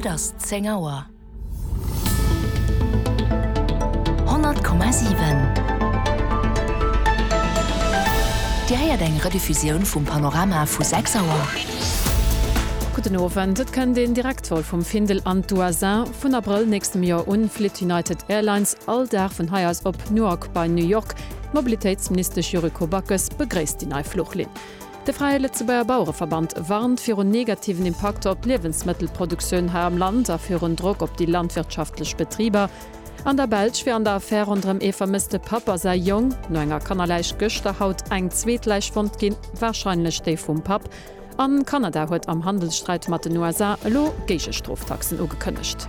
Et ass 10 Auer. 100,7. Di heiert eng Rediffusioun vum Panorama vu 6 Auer. Guten Abend, das kann den Direktor vom Findel an Douazin von April nächstem Jahr Flight United Airlines all der von Hayas op Newark bei New York. Mobilitätsminister Juriko Backes begrüßt die neue Fluchtlin. Der Freie Letzebauer Bauernverband warnt für einen negativen Impact auf Lebensmittelproduktion hier am Land, und für einen Druck auf die landwirtschaftlichen Betriebe. An der Belsch wie an der Affäre unter dem vermisste Papa sei jung, nur enger Kannerleich Göster haut eng Zweetleichfond gehen, wahrscheinlich steh vom Pap. An Kanada huet am Handelsstreit mat den USA lo geige Straftaxen ugekënnecht.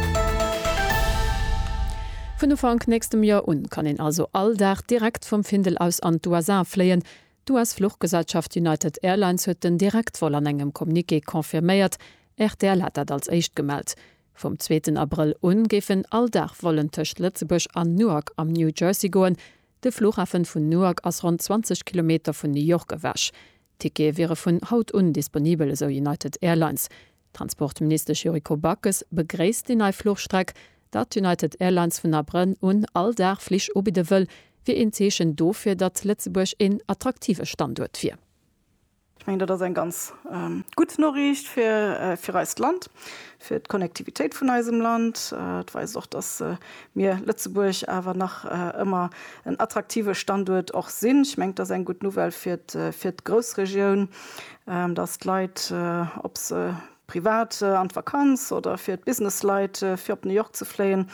Vun Ufang nächstem Jahr kann en also alldach direkt vom Findel aus an USA fleien. US Fluchtgesellschaft United Airlines huet den direkt voll an engem Kommuniqué konfirméiert. RTL hat dat als echt gemeldt. Vom 2. April gefen alldach wollen töcht Lützeburg an Newark am New Jersey goen. De Flughafen vun Newark ass rund 20 Kilometer vun New York gewäsch. Ticket wäre vun haut undisponibel, so United Airlines. Transportminister Juriko Backes begräst die neue Flugstreck, dat United Airlines vun April alldach flich obide will, wie in Zeechen dofir dat Lützeburg in attraktive Standort fir. Ich meine, das ist ein ganz gut Nachricht für das Land, für die Konnektivität von unserem Land. Ich weiß auch, dass wir Lützeburg aber noch immer ein attraktiver Standort auch sind. Ich meine, das ist ein gut Novell für die Großregion, dass die Leute, ob es privat an Vakanz oder für die Business-Leute, für New York zu fliehen,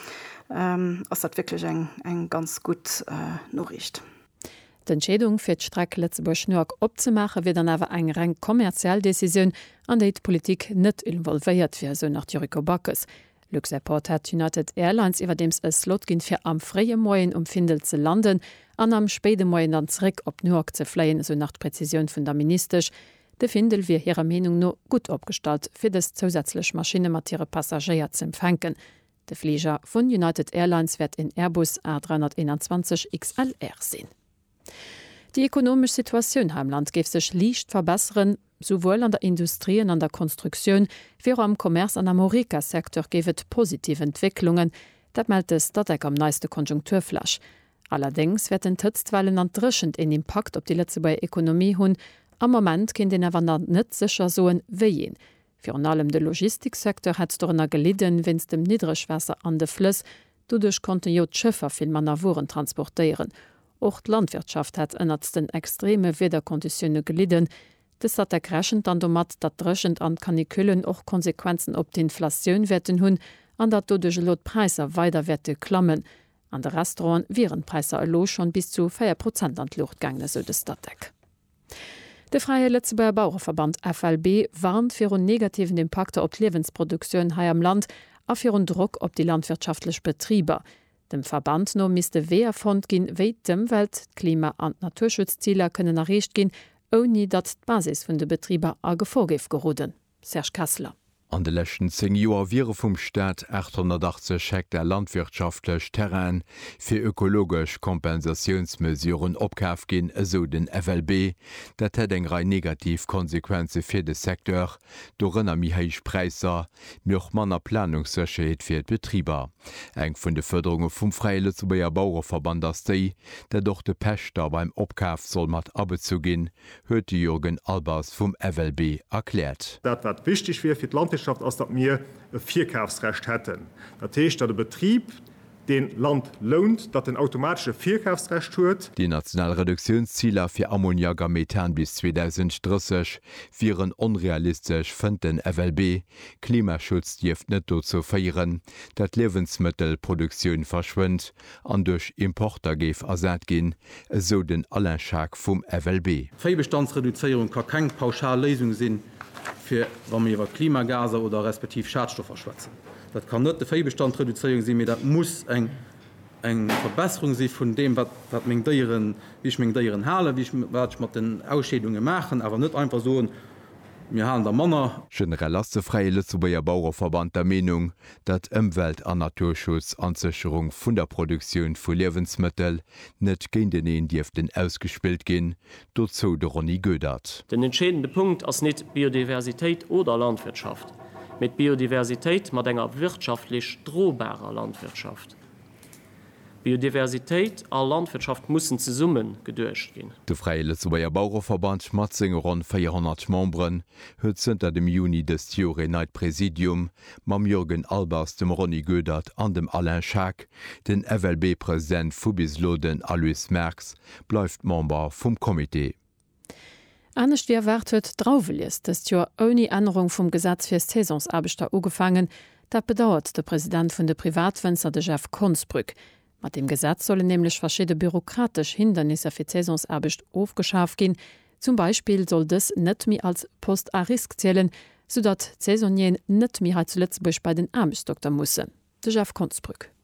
ist das wirklich ein ganz gut Nachricht. Die Entscheidung für die Strecke Lützeburg-Newark abzumachen wird dann aber eine rein kommerzielle Decision, an der die Politik nicht involviert wird, so nach Juriko Backes. Luxairport hat United Airlines überdem ein Slot gehen für am freien Morgen Findel zu landen, und am späten Morgen dann zurück auf Newark zu fliegen, so nach Präzision von der Minister. Der Findel wird ihrer Meinung nur gut abgestellt, für das zusätzliche Maschinen mit ihren Passagieren zu empfangen. Der Flieger von United Airlines wird in Airbus A321 XLR sein. Die ökonomische Situation im Land gibt sich leicht verbessern, sowohl an der Industrie und an der Konstruktion, wie auch am Kommerz- und am Horeca-Sektor gibt es positive Entwicklungen. Das meldet das Stadtdeck am neuesten Konjunkturflash. Allerdings werden Tützwellen entrischend einen Impact auf die Lützeburger Ökonomie haben. Am Moment können den aber nicht sicher so wie. Für allem der Logistiksektor hat es darunter gelitten, wenn es dem Niedrigwasser an den Fluss, dadurch konnten die Schiffer viel mehr Waren transportieren. Auch die Landwirtschaft hat ënnert den extreme Wetterkonditionen gelitten. Das hat ergreschend dann damit, dass dreschend an Kaniküllen auch Konsequenzen auf die Inflation werden hun, an dat dadurch laut Preise weiter werden klammen. An der Restaurant wären Preise allo schon bis zu 4% an die Luft gegangen, so das Stadtdeck. Der Freie Letzebauer Bauernverband FLB warnt für einen negativen Impact auf die Lebensproduktion hier im Land, und für einen Druck auf die landwirtschaftlichen Betriebe. Dem Verband no misste Wehrfond gin wéi dem Welt, Klima- und Naturschutzziele können erreicht gin, ohne dat d' Basis vun de Betrieber a Gefolgef geroden. Serge Kassler. An de lechten 10 Joer wiere vum Staat 880 Hektar landwirtschaftlech Terrain fir ökologisch Kompensationsmesuren opkaf gin eso den FLB, dat het eng rei Negativkonsequenze fir de Sektor, dorënner mi héich Preiser, méch manner Planungssecherheet fir d Betrieber. Eng vun de Förderungen vum Freie Letzebauer Bauernverband as déi, dat doch de Pächter beim Opkaf soll mat abezugin, huet Jürgen Albers vum FLB erklärt. Dat wat wichtig fir fir d Landwirtschaft, als dat mir ein Vierkaufsrecht hätten. Dat heißt, dass der Betrieb den Land lohnt, dat den automatische Vierkaufsrecht huet. Die nationalen Reduktionszieler für Ammoniak und Methan bis 2030 wären unrealistisch, fand den FLB. Klimaschutz dürft nicht dazu feiern, dass Lebensmittelproduktion verschwindet und durch Importer ersetzt gehen, so den Alain Schack vom FLB. Viehbestandsreduzierung kann keine Pauschallösung sein, für wenn wir über Klimagase oder respektive Schadstoffe schwätzen. Das kann nicht die Viehbestandsreduzierung sein, das muss eine Verbesserung sein von dem, wie ich meine Tiere halte, wie ich mit den Ausschädungen machen, aber nicht einfach so, wir haben der Männer. Generell ist der Freie Letzebauer Bauernverband der Meinung, dass Umwelt- und Naturschutz und Sicherung von der Produktion von Lebensmitteln nicht gegen den dürften ausgespielt gehen, dazu der Ronny Gödert. Der entscheidende Punkt ist nicht Biodiversität oder Landwirtschaft. mit Biodiversität mat enger wirtschaftlich drohbarer Landwirtschaft. Biodiversität a Landwirtschaft mussssen ze Summen gedurcht gin. De Freie Letzebauer Bauerverband Matzinger rund 400 Membren huet sind dem Juni des Jure Night Präsidium mam Jürgen Albers dem Ronny Gödert an dem Alain Schack, den FLB-Präsident Fubisloden Alois Merx bleibt Member vum Komitee. Anecht wie erwart huet draufeliest, dat Jo oni Änderung vum Gesetz fir Saisonsarbechter ugefangen, dat bedauert der Präsident vun de Privatfenster de Jeff Konsbrück. Mit dem Gesetz sollen nämlich verschiedene bürokratisch Hindernisse für Saisonsarbecht aufgeschafft gehen. Zum Beispiel soll das nicht mehr als Post à risque zählen, sodass Saisonien nicht mehr als Lützburg bei den Arbeitsdoktor müssen. Der Chef Konsbrück.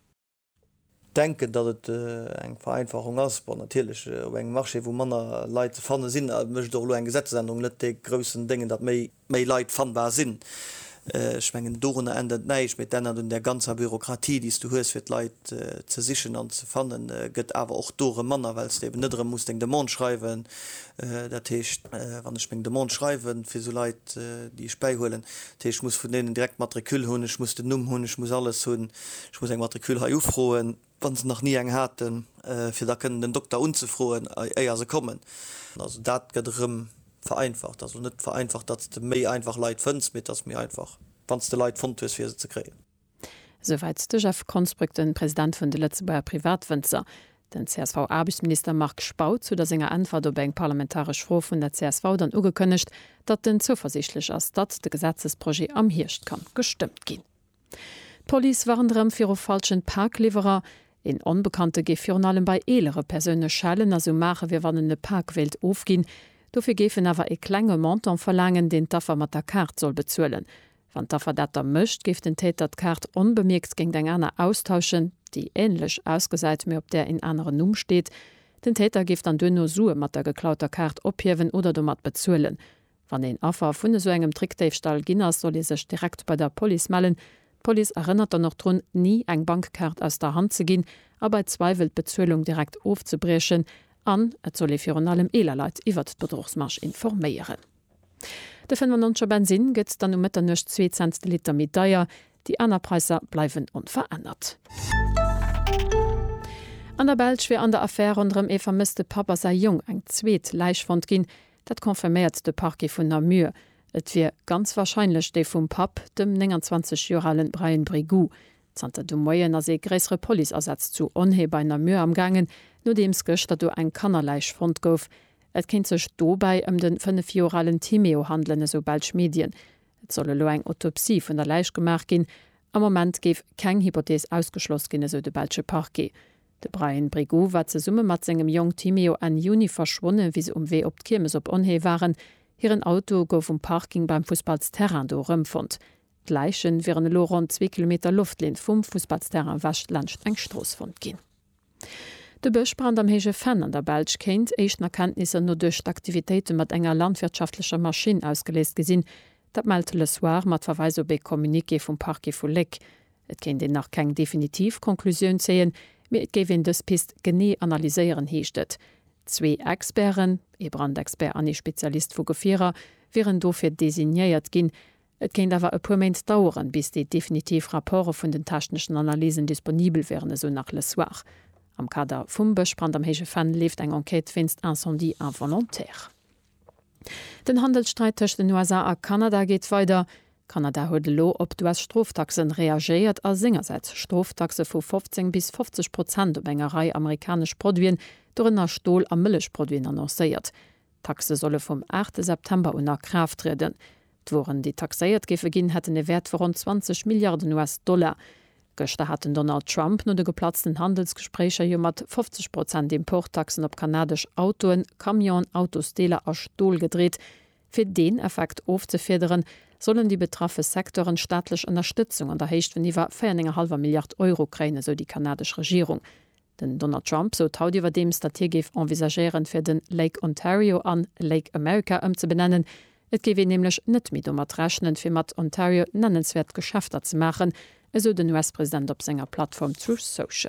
Denken, dass es eine Vereinfachung ist, aber natürlich eng Marche, wo man Leute fannnen sind, möchte doch eine Gesetzesänderung nicht die großen Dinge, dass mehr Leute fandbar sind. Schmengen Dorne endet neich mit dennner und der ganze Bürokratie, die du hörst wird Leid ze sichchen an ze fannen, gëtt awer auch dore Manner, weil de nettere muss de Mond schreiben, dercht wann ich de Mond schreiben fir so Leiit die speiholen. Ich muss vu denen direkt Matrikül hunn, ich muss den Numm hunn, ich muss alles hunn, ich muss eng Matrikül ha ufroen, wann ze noch nie eng hatten, fir da können den Doktor unzufroen eier se kommen. Also dat gëttrem vereinfacht, also nicht vereinfacht, dass du mehr einfach Leid findest, mit das mir einfach, wenn du Leid findest, für sie zu kriegen. Soweit der Chef Konsbrück, den Präsident von der Letzebauer Privatfenster. Den CSV-Arbeitsminister Marc Spaut zu der Sänger Antwort auf eine parlamentarische Frage von der CSV dann angekündigt, dass den zuversichtlich ist, dass das Gesetzesprojekt am Hirschkamp gestimmt ging. Die Polizei waren drin für einen falschen Parklieferer. In Unbekannte Gefirnalen bei ältere Personen schallen, also machen wir, wenn eine Parkwelt aufgehen. Dafür gefen aber e klenge Montant verlangen, den Taffer mat der Kart soll bezuelen. Wann Taffer dat mcht, gift den Täter Kart unbemerkt gegen den einer austauschen, die ähnlich ausgeseit mir ob der in anderen Numm steht. Den Täter gift an dünno Sue mat der geklauter Kart ophewen oder du mat bezuelen. Wann den Affer vun so engem Trickdaifstall Ginners soll sech direkt bei der Police melden. Police erinnert er noch dran, nie eng Bankkart aus der Hand zu gehen, aber bei Zweifel Bezuelung direkt aufzubrechen, an et soll fir an allem Elerleit iwwer d' Bedrochsmarsch informéieren. De 95 Benzin gëtt dann mit der 2 Cent Liter mit Deier, die aner Preiser bleiwen unverändert. An der Belsch wie an der Affäre unterm e vermisste Papa sei jung eng zweet Leichfond ginn, dat konfirmiert de Parke vun Namur. Et wie ganz wahrscheinlich de vum Pap dem 29-jährigen Brian Brigou. Zter du Moien as se gräsre Poliersatz zu onhe bei Namur am gangen, no dems gëcht dat du eng Kannerleichfond gouf. Et kind sech dobei den 5-jährigen Timeo handelne so Belsch Medien. Et solle lo eng Autopsie vun der Leiich gemacht gin. Am moment geef keng Hypothees ausgeschloss ginne so de Belsche Parke. De Brian Brigou war ze Summe mat engem Jong Timeo an Juni verschwonnen, wie se weh op d'Kirmes op onhe waren. Hiren Auto gouf Parking beim Fußballsterran do rëmfund. Leichen wären lo rund 2 Kilometer Luftlin vum Fußballsterran Wachtlandcht eng Strossfund gin. De Bëchbrand am hege Fan an der Belsch kennt eicht Erkenntnisse no duch d'Aktivitéiten mat enger landwirtschaftlicher Maschine ausgelesest gesinn, dat meldte le soir mat Verweis op Kommuniké vum Parke vu Leck. Et kennt den nach keng definitiv Konklusioun zeien, mir et gewinn des Pist gené analyseieren heechtet. 2 Experen, e Brandexpert an e Spezialist vu Gefierer, wären dofir designéiert ginn. Et kennt awer e puerment dauern, bis de definitiv Rapporte vun den technischen Analysen disponibel wären so nach le soir. Am Kader vum Bëchbrand am hege Fan left eng Enquete finst Incendie involontaire. Den Handelsstreit tëcht den USA a Kanada geht weiter. Kanada huet lo op US-Stroftaxen reagiert a singerseits Stroftaxe vu 15 bis 50% op engerei amerikasch Produien dorennner Stohl a Mëllechproduien annoncéiert. Taxe solle vom 8. September unter Kraft treten. D'woren die taxéiert gefe ginn hätten e Wert vu rund 20 Milliarden US-Dollar. Göchte hatten Donald Trump no de geplatzten Handelsgesprächer jo mat 50% Importtaxen op kanadisch Autoen, Kamion, Autosteler a Stohl gedreht. Für den Effekt aufzufedern, sollen die betraffe Sektoren staatlich Unterstützung an der Hecht von iwwer 4,5 Milliarden Euro kräne, so die kanadische Regierung. Den Donald Trump so taut iwwer dem Strategie envisagieren fir den Lake Ontario an Lake America zu benennen. Et gewe nämlich net mit mat rechnen fir mat Ontario nennenswert Geschäfter zu machen, eso den US-Präsident op senger Plattform Truth Social.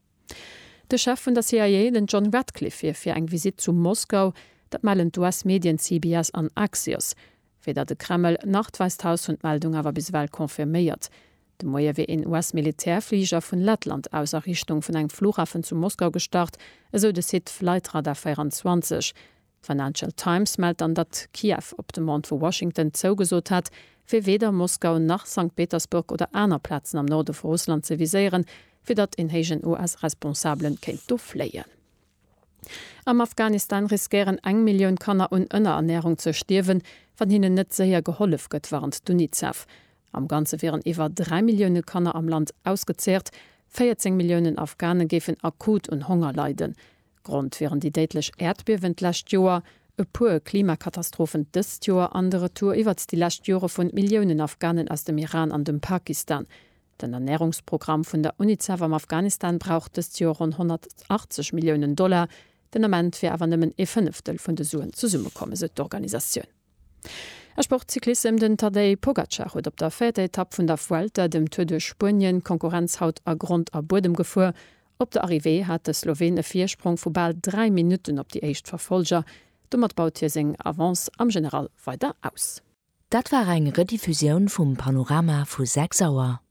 Der Chef von der CIA, den John Ratcliffe, fir eng Visit zu Moskau, dat malen US-Medien CBS an Axios. Weder de Kreml Nachtweishaus und Meldung aber bisweill konfirmiert. De Moier wie en US-Militärflieger vun Lettland aus Richtung vun eng Flughafen zu Moskau gestart, eso de Sid Flightradar 24. Financial Times meldt an dat Kiew op dem Mond vu Washington zougesot hat, fir weder Moskau nach St. Petersburg oder aner Plätzen am Norde vu Russland ze visieren, fir dat in hegen US-Responsablen kéint do fléien. Am Afghanistan riskieren 1 Million Kanner un ënnerernährung ze stirwen, van hinnen net séier gehollef gëtt warend d'UNICEF. Am ganze wären iwwer 3 Millioune Kanner am Land ausgezehrt, 14 Millionen Afghanen gefen akut und Hunger leiden. Grund wären die deitlech Erdbewen lächt Joer, e puer Klimakatastrophen dëst Joer andere Tour iwwers die lächt Jore vun Millionen Afghanen aus dem Iran an dem Pakistan. Den Ernährungsprogramm vun der UNICEF am Afghanistan braucht es Jo rund $180 Millionen. Den Amment fir awer nëmmen e 5 vun de Suen zu summe komme se d'Organisaioun. Sportcyklisten den Tadej Pogacar huet op der 4. Etapp vun der Vuelta dem Tour de Spien Konkurrenzhaut a Grund a Bodem gefuer. Op der Arrivé hat de Slowene Viersprung vu bald 3 Minuten op die Eicht Verfolger. Dummert baut hier seg Avance am General weiter aus. Dat war eng Rediffusion vum Panorama vu 6 Auer.